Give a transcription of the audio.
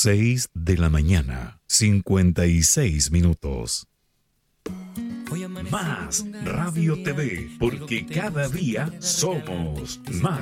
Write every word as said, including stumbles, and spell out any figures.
Seis de la mañana, cincuenta y seis minutos. Más Radio T V, porque cada día somos más.